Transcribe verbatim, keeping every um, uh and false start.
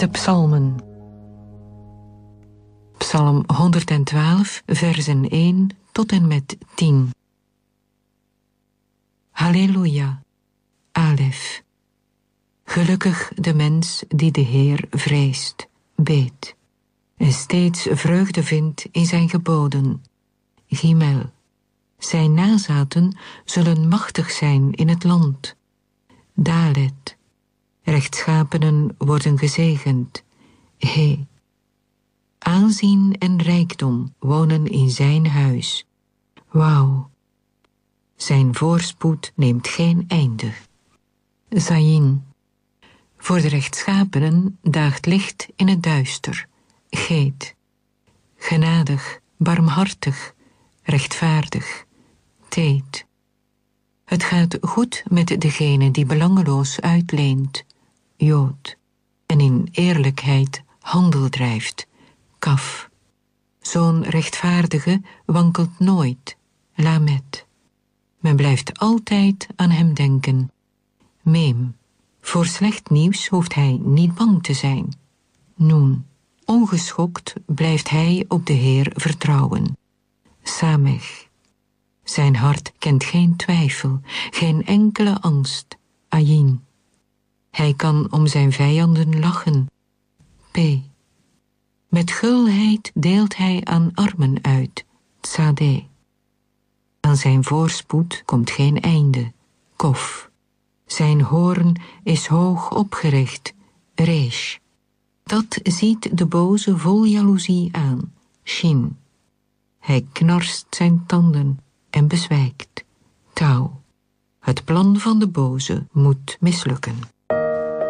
De psalmen. Psalm honderdtwaalf, versen één tot en met tien. Halleluja, Alef. Gelukkig de mens die de Heer vreest, beet, en steeds vreugde vindt in zijn geboden. Gimel. Zijn nazaten zullen machtig zijn in het land. Dalet. Rechtschapenen worden gezegend. He. Aanzien en rijkdom wonen in zijn huis. Wauw. Zijn voorspoed neemt geen einde. Zayin. Voor de rechtschapenen daagt licht in het duister. Geet. Genadig, barmhartig, rechtvaardig. Teet. Het gaat goed met degene die belangeloos uitleent. Jood. En in eerlijkheid handel drijft. Kaf. Zo'n rechtvaardige wankelt nooit. Lamet. Men blijft altijd aan hem denken. Meem. Voor slecht nieuws hoeft hij niet bang te zijn. Noen. Ongeschokt blijft hij op de Heer vertrouwen. Samech. Zijn hart kent geen twijfel, geen enkele angst. Ayin. Hij kan om zijn vijanden lachen. P. Met gulheid deelt hij aan armen uit. Tzadeh. Aan zijn voorspoed komt geen einde. Kof. Zijn hoorn is hoog opgericht. Resh. Dat ziet de boze vol jaloezie aan. Shin. Hij knarst zijn tanden en bezwijkt. Tau. Het plan van de boze moet mislukken.